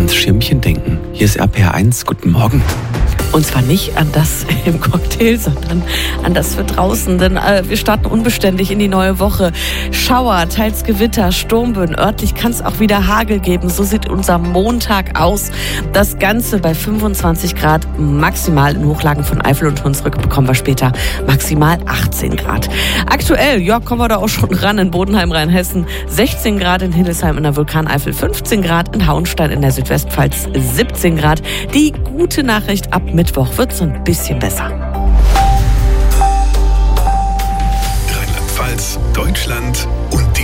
ans Schirmchen denken. Hier ist RPR1, guten Morgen. Und zwar nicht an das im Cocktail, sondern an das für draußen. Denn wir starten unbeständig in die neue Woche. Schauer, teils Gewitter, Sturmböen. Örtlich kann es auch wieder Hagel geben. So sieht unser Montag aus. Das Ganze bei 25 Grad maximal in Hochlagen von Eifel und Hunsrück bekommen wir später maximal 18 Grad. Aktuell, ja, kommen wir da auch schon ran in Bodenheim, Rheinhessen. 16 Grad in Hildesheim in der Vulkaneifel, 15 Grad in Hauenstein in der Südwestpfalz, 17 Grad. Die gute Nachricht, ab Mittwoch wird es ein bisschen besser. Rheinland-Pfalz, Deutschland und